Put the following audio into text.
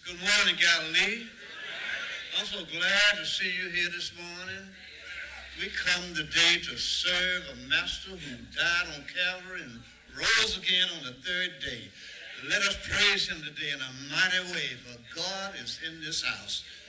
Good morning, Galilee. I'm so glad to see you here this morning. We come today to serve a master who died on Calvary and rose again on the third day. Let us praise him today in a mighty way, for God is in this house.